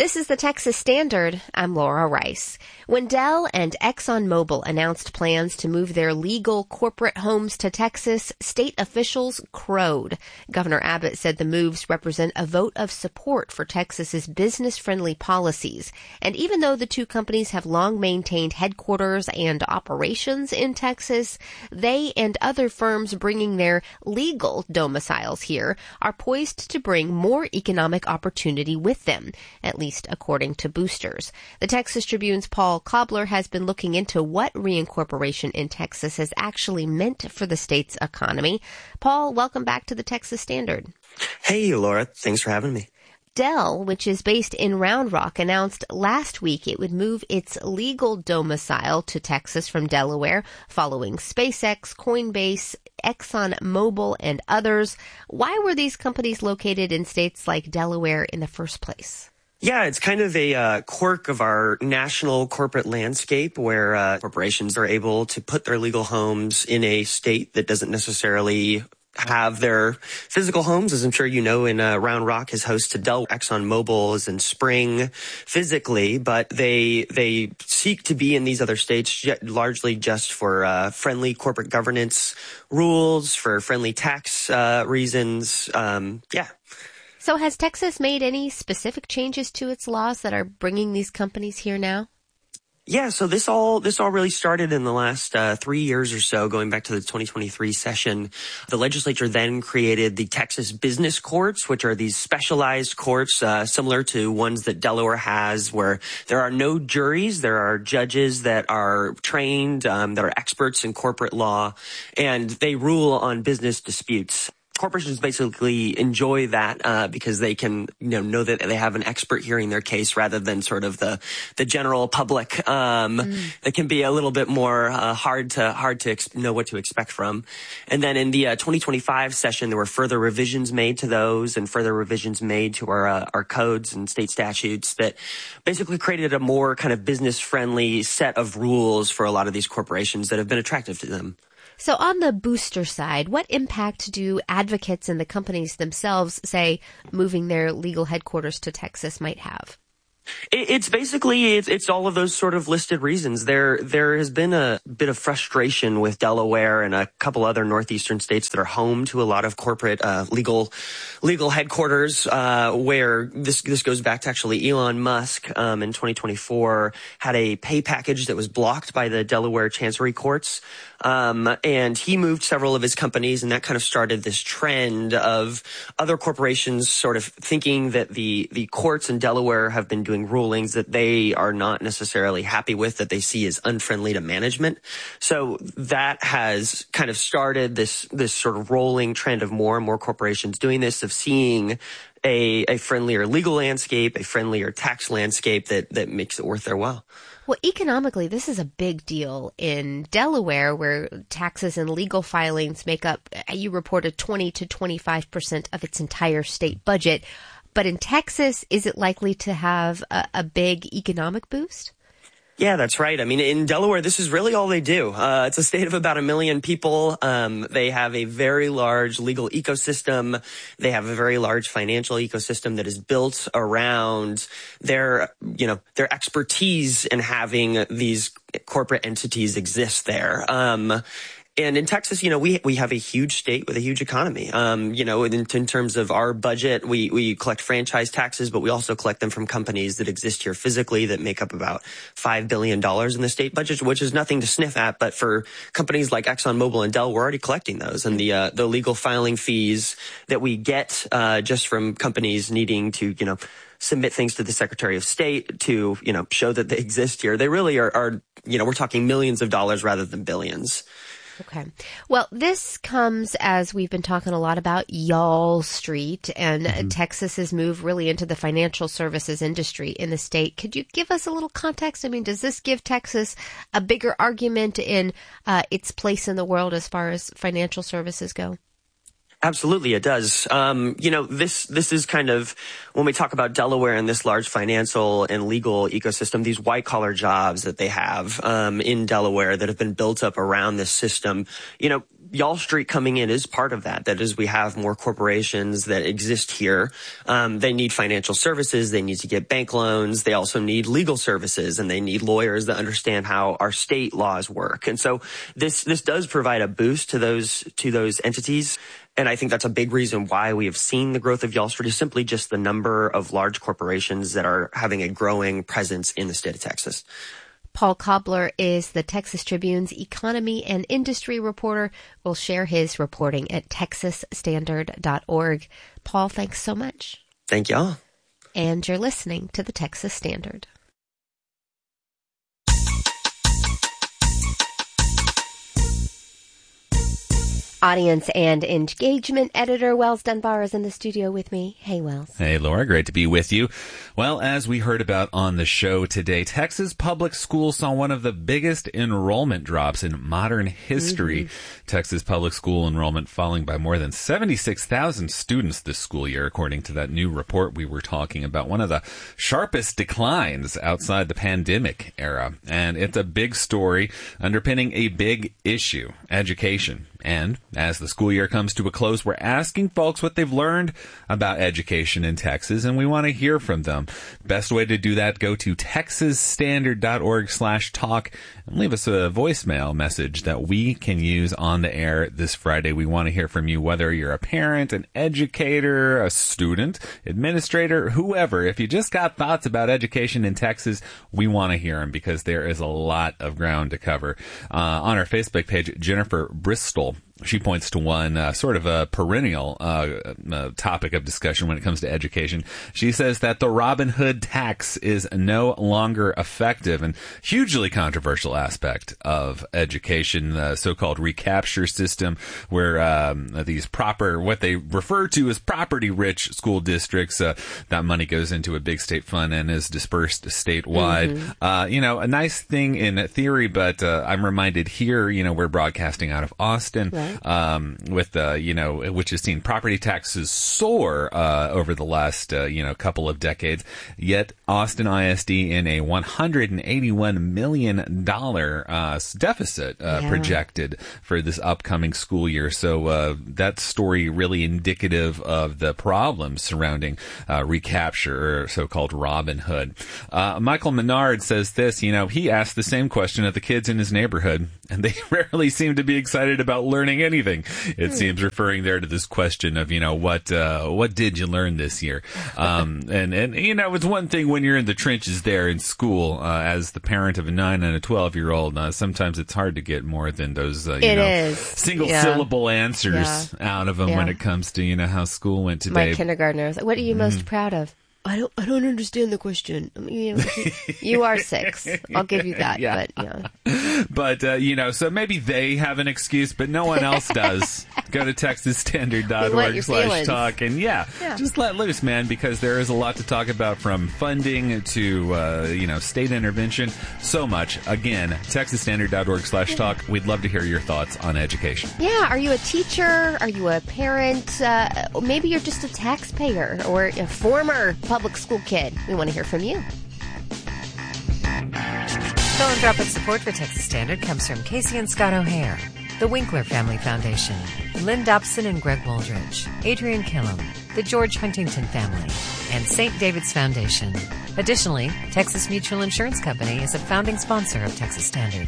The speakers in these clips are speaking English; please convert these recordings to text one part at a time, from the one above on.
This is the Texas Standard. I'm Laura Rice. When Dell and ExxonMobil announced plans to move their legal corporate homes to Texas, state officials crowed. Governor Abbott said the moves represent a vote of support for Texas's business-friendly policies. And even though the two companies have long maintained headquarters and operations in Texas, they and other firms bringing their legal domiciles here are poised to bring more economic opportunity with them, at least according to boosters. The Texas Tribune's Paul Cobbler has been looking into what reincorporation in Texas has actually meant for the state's economy. Paul, welcome back to the Texas Standard. Hey, Laura. Thanks for having me. Dell, which is based in Round Rock, announced last week it would move its legal domicile to Texas from Delaware, following SpaceX, Coinbase, ExxonMobil, and others. Why were these companies located in states like Delaware in the first place? Yeah, it's kind of a quirk of our national corporate landscape where corporations are able to put their legal homes in a state that doesn't necessarily have their physical homes. As I'm sure you know, in Round Rock is host to Dell. ExxonMobil is in Spring physically, but they seek to be in these other states largely just for friendly corporate governance rules, for friendly tax reasons. So has Texas made any specific changes to its laws that are bringing these companies here now? Yeah, so this all really started in the last 3 years or so, going back to the 2023 session. The legislature then created the Texas Business Courts, which are these specialized courts similar to ones that Delaware has, where there are no juries. There are judges that are trained, that are experts in corporate law, and they rule on business disputes. Corporations basically enjoy that because they can know that they have an expert hearing their case rather than sort of the general public that can be a little bit more hard to know what to expect from. And then in the 2025 session, there were further revisions made to those and further revisions made to our codes and state statutes that basically created a more kind of business-friendly set of rules for a lot of these corporations that have been attractive to them. So on the booster side, what impact do advocates and the companies themselves say moving their legal headquarters to Texas might have? It's basically, it's all of those sort of listed reasons. There has been a bit of frustration with Delaware and a couple other northeastern states that are home to a lot of corporate legal headquarters, where this goes back to actually Elon Musk in 2024 had a pay package that was blocked by the Delaware Chancery Courts. And he moved several of his companies, and that kind of started this trend of other corporations sort of thinking that the courts in Delaware have been doing rulings that they are not necessarily happy with, that they see as unfriendly to management. So that has kind of started this sort of rolling trend of more and more corporations doing this, of seeing a friendlier legal landscape, a friendlier tax landscape that makes it worth their while. Well, economically, this is a big deal in Delaware, where taxes and legal filings make up, you reported, 20 to 25% of its entire state budget. But in Texas, is it likely to have a big economic boost? Yeah, that's right. I mean, in Delaware, this is really all they do. It's a state of about 1 million people. They have a very large legal ecosystem. They have a very large financial ecosystem that is built around their expertise in having these corporate entities exist there. And in Texas, we have a huge state with a huge economy. In terms of our budget, we collect franchise taxes, but we also collect them from companies that exist here physically that make up about $5 billion in the state budget, which is nothing to sniff at. But for companies like ExxonMobil and Dell, we're already collecting those. And the legal filing fees that we get just from companies needing to, submit things to the Secretary of State to, show that they exist here, they really are we're talking millions of dollars rather than billions. Okay. Well, this comes as we've been talking a lot about Y'all Street and Texas's move really into the financial services industry in the state. Could you give us a little context? I mean, does this give Texas a bigger argument in its place in the world as far as financial services go? Absolutely, it does. This is kind of, when we talk about Delaware and this large financial and legal ecosystem, these white collar jobs that they have in Delaware that have been built up around this system, Y'all Street coming in is part of that. That is, we have more corporations that exist here. They need financial services. They need to get bank loans. They also need legal services, and they need lawyers that understand how our state laws work. And so this does provide a boost to those entities. And I think that's a big reason why we have seen the growth of Y'all Street is simply just the number of large corporations that are having a growing presence in the state of Texas. Paul Cobbler is the Texas Tribune's economy and industry reporter. We'll share his reporting at texasstandard.org. Paul, thanks so much. Thank y'all. And you're listening to the Texas Standard. Audience and engagement editor Wells Dunbar is in the studio with me. Hey, Wells. Hey, Laura. Great to be with you. Well, as we heard about on the show today, Texas public schools saw one of the biggest enrollment drops in modern history. Texas public school enrollment falling by more than 76,000 students this school year, according to that new report we were talking about. One of the sharpest declines outside the pandemic era. And it's a big story underpinning a big issue, education. And as the school year comes to a close, we're asking folks what they've learned about education in Texas, and we want to hear from them. Best way to do that, go to texasstandard.org/talk and leave us a voicemail message that we can use on the air this Friday. We want to hear from you, whether you're a parent, an educator, a student, administrator, whoever. If you just got thoughts about education in Texas, we want to hear them because there is a lot of ground to cover. On our Facebook page, Jennifer Bristol, she points to one sort of a perennial topic of discussion when it comes to education. She says that the Robin Hood tax is no longer effective, and hugely controversial aspect of education, the so-called recapture system, where these what they refer to as property-rich school districts, that money goes into a big state fund and is dispersed statewide. A nice thing in theory, but I'm reminded here, we're broadcasting out of Austin. Right. Which has seen property taxes soar over the last couple of decades. Yet Austin ISD in a $181 million deficit projected for this upcoming school year. So that story really indicative of the problems surrounding recapture, or so-called Robin Hood. Michael Menard says this. He asked the same question of the kids in his neighborhood, and they rarely seem to be excited about learning anything. It seems referring there to this question of, what did you learn this year? And it's one thing when you're in the trenches there in school, as the parent of a 9 and a 12-year-old, sometimes it's hard to get more than those, single syllable answers out of them when it comes to, how school went today. My kindergartner was like, what are you most proud of? I don't understand the question. I mean, you are 6. I'll give you that. Yeah. But, so maybe they have an excuse, but no one else does. Go to texasstandard.org/talk and just let loose, man, because there is a lot to talk about, from funding to, state intervention. So much. Again, texasstandard.org/talk. We'd love to hear your thoughts on education. Yeah. Are you a teacher? Are you a parent? Maybe you're just a taxpayer or a former public school kid. We want to hear from you. Philanthropic support for Texas Standard comes from Casey and Scott O'Hare, the Winkler Family Foundation, Lynn Dobson and Greg Wooldridge, Adrian Killam, the George Huntington family, and St. David's Foundation. Additionally, Texas Mutual Insurance Company is a founding sponsor of Texas Standard.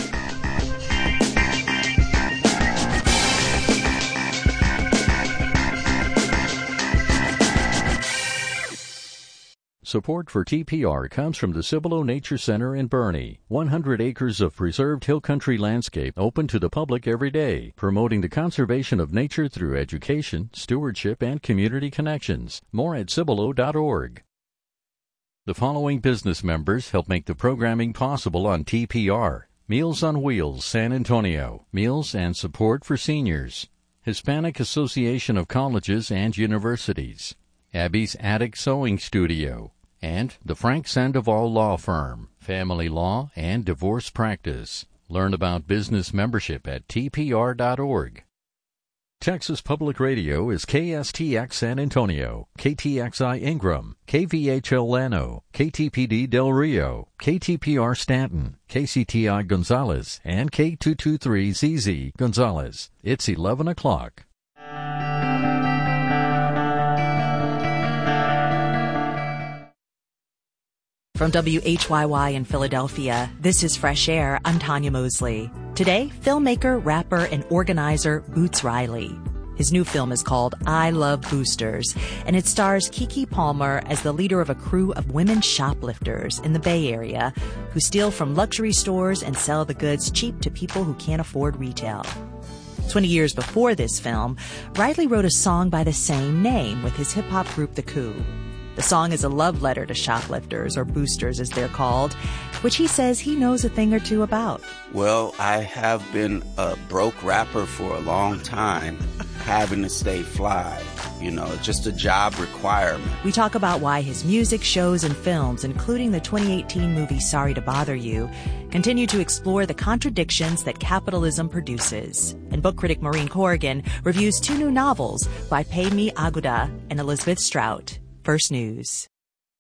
Support for TPR comes from the Cibolo Nature Center in Boerne. 100 acres of preserved hill country landscape open to the public every day, promoting the conservation of nature through education, stewardship, and community connections. More at cibolo.org. The following business members help make the programming possible on TPR. Meals on Wheels, San Antonio. Meals and support for seniors. Hispanic Association of Colleges and Universities. Abby's Attic Sewing Studio. And the Frank Sandoval Law Firm, family law and divorce practice. Learn about business membership at tpr.org. Texas Public Radio is KSTX San Antonio, KTXI Ingram, KVHL Llano, KTPD Del Rio, KTPR Stanton, KCTI Gonzales, and K223ZZ Gonzales. It's 11 o'clock. From WHYY in Philadelphia, this is Fresh Air. I'm Tanya Mosley. Today, filmmaker, rapper, and organizer Boots Riley. His new film is called I Love Boosters, and it stars Keke Palmer as the leader of a crew of women shoplifters in the Bay Area who steal from luxury stores and sell the goods cheap to people who can't afford retail. 20 years before this film, Riley wrote a song by the same name with his hip-hop group The Coup. The song is a love letter to shoplifters, or boosters as they're called, which he says he knows a thing or two about. Well, I have been a broke rapper for a long time, having to stay fly. You know, just a job requirement. We talk about why his music, shows, and films, including the 2018 movie Sorry to Bother You, continue to explore the contradictions that capitalism produces. And book critic Maureen Corrigan reviews 2 new novels by Paymi Aguda and Elizabeth Strout. First News.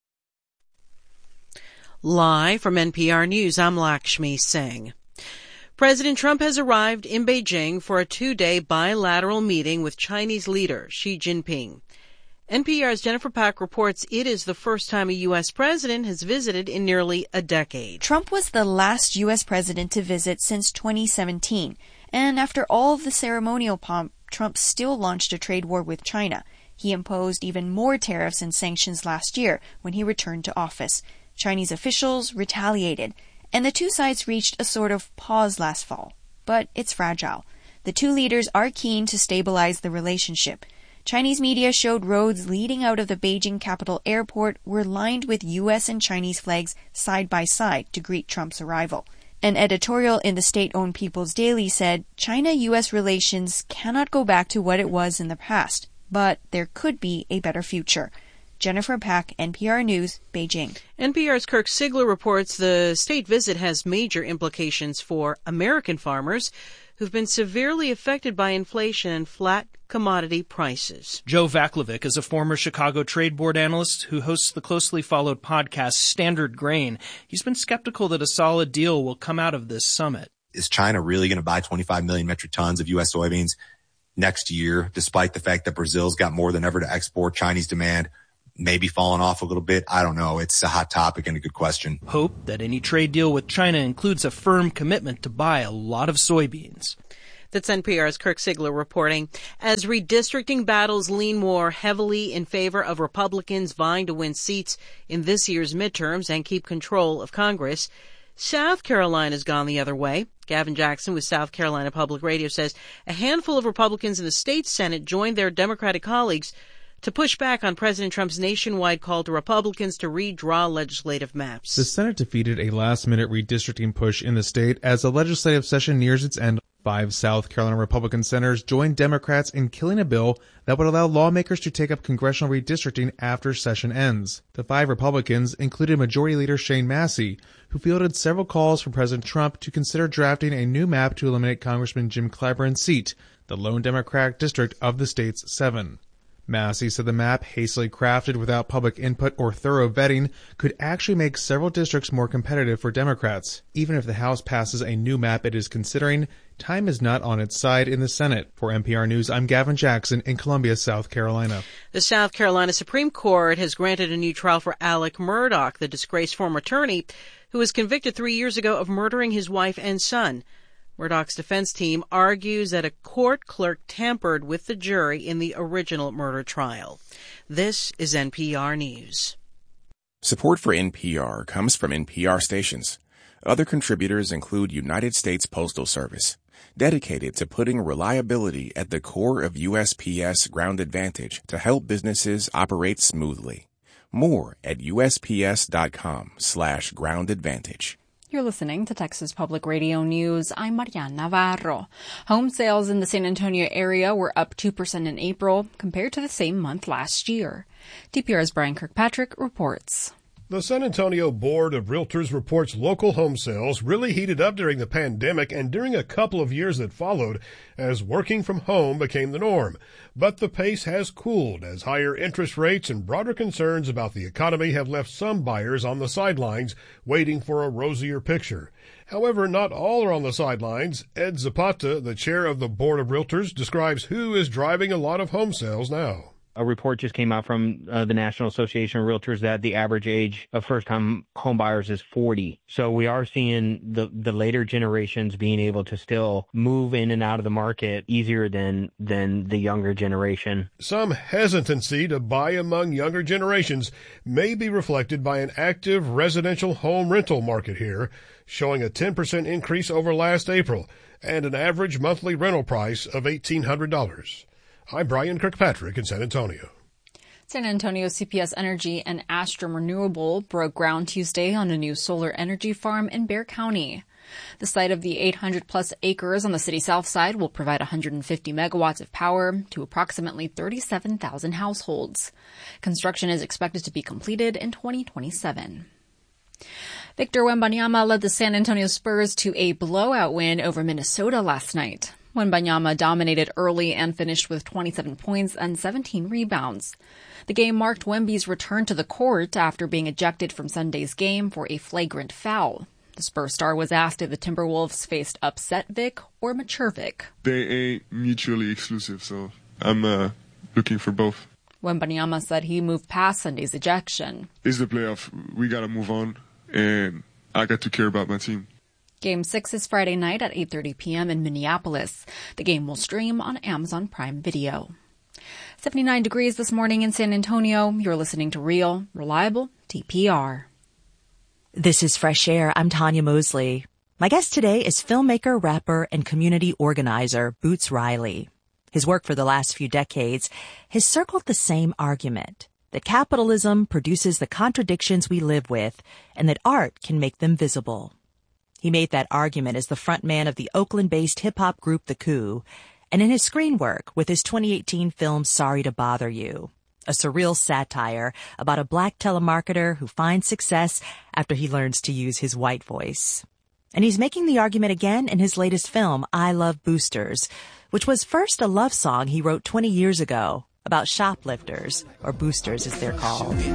Live from NPR News, I'm Lakshmi Singh. President Trump has arrived in Beijing for a 2-day bilateral meeting with Chinese leader Xi Jinping. NPR's Jennifer Pack reports it is the first time a U.S. president has visited in nearly a decade. Trump was the last U.S. president to visit since 2017. And after all of the ceremonial pomp, Trump still launched a trade war with China. He imposed even more tariffs and sanctions last year when he returned to office. Chinese officials retaliated, and the two sides reached a sort of pause last fall. But it's fragile. The two leaders are keen to stabilize the relationship. Chinese media showed roads leading out of the Beijing Capital Airport were lined with U.S. and Chinese flags side by side to greet Trump's arrival. An editorial in the state-owned People's Daily said China-U.S. relations cannot go back to what it was in the past, but there could be a better future. Jennifer Pack, NPR News, Beijing. NPR's Kirk Sigler reports the state visit has major implications for American farmers who've been severely affected by inflation and flat commodity prices. Joe Vaclavic is a former Chicago Trade Board analyst who hosts the closely followed podcast Standard Grain. He's been skeptical that a solid deal will come out of this summit. Is China really going to buy 25 million metric tons of U.S. soybeans next year, despite the fact that Brazil's got more than ever to export? Chinese demand maybe falling off a little bit. I don't know. It's a hot topic and a good question. Hope that any trade deal with China includes a firm commitment to buy a lot of soybeans. That's NPR's Kirk Sigler reporting. As redistricting battles lean more heavily in favor of Republicans vying to win seats in this year's midterms and keep control of Congress, South Carolina's gone the other way. Gavin Jackson with South Carolina Public Radio says a handful of Republicans in the state Senate joined their Democratic colleagues to push back on President Trump's nationwide call to Republicans to redraw legislative maps. The Senate defeated a last-minute redistricting push in the state as the legislative session nears its end. 5 South Carolina Republican senators joined Democrats in killing a bill that would allow lawmakers to take up congressional redistricting after session ends. The 5 Republicans included Majority Leader Shane Massey, who fielded several calls from President Trump to consider drafting a new map to eliminate Congressman Jim Clyburn's seat, the lone Democratic district of the state's 7. Massey said the map, hastily crafted without public input or thorough vetting, could actually make several districts more competitive for Democrats. Even if the House passes a new map it is considering, time is not on its side in the Senate. For NPR News, I'm Gavin Jackson in Columbia, South Carolina. The South Carolina Supreme Court has granted a new trial for Alec Murdaugh, the disgraced former attorney who was convicted 3 years ago of murdering his wife and son. Murdaugh's defense team argues that a court clerk tampered with the jury in the original murder trial. This is NPR News. Support for NPR comes from NPR stations. Other contributors include United States Postal Service, dedicated to putting reliability at the core of USPS Ground Advantage to help businesses operate smoothly. More at USPS.com/Ground Advantage. You're listening to Texas Public Radio News. I'm Mariana Navarro. Home sales in the San Antonio area were up 2% in April compared to the same month last year. TPR's Brian Kirkpatrick reports. The San Antonio Board of Realtors reports local home sales really heated up during the pandemic and during a couple of years that followed as working from home became the norm. But the pace has cooled as higher interest rates and broader concerns about the economy have left some buyers on the sidelines waiting for a rosier picture. However, not all are on the sidelines. Ed Zapata, the chair of the Board of Realtors, describes who is driving a lot of home sales now. A report just came out from the National Association of Realtors that the average age of first-time home buyers is 40. So we are seeing the later generations being able to still move in and out of the market easier than the younger generation. Some hesitancy to buy among younger generations may be reflected by an active residential home rental market here, showing a 10% increase over last April and an average monthly rental price of $1,800. I'm Brian Kirkpatrick in San Antonio. San Antonio CPS Energy and Astrum Renewable broke ground Tuesday on a new solar energy farm in Bexar County. The site of the 800-plus acres on the city's south side will provide 150 megawatts of power to approximately 37,000 households. Construction is expected to be completed in 2027. Victor Wembanyama led the San Antonio Spurs to a blowout win over Minnesota last night. Wembanyama dominated early and finished with 27 points and 17 rebounds. The game marked Wemby's return to the court after being ejected from Sunday's game for a flagrant foul. The Spurs star was asked if the Timberwolves faced upset Vic or mature Vic. They ain't mutually exclusive, so I'm looking for both. Wembanyama said he moved past Sunday's ejection. It's the playoff. We got to move on, and I got to care about my team. Game 6 is Friday night at 8:30 p.m. in Minneapolis. The game will stream on Amazon Prime Video. 79 degrees this morning in San Antonio. You're listening to Real, Reliable TPR. This is Fresh Air. I'm Tanya Mosley. My guest today is filmmaker, rapper, and community organizer Boots Riley. His work for the last few decades has circled the same argument, that capitalism produces the contradictions we live with and that art can make them visible. He made that argument as the frontman of the Oakland-based hip-hop group The Coup, and in his screen work with his 2018 film Sorry to Bother You, a surreal satire about a black telemarketer who finds success after he learns to use his white voice. And he's making the argument again in his latest film, I Love Boosters, which was first a love song he wrote 20 years ago about shoplifters, or boosters as they're called.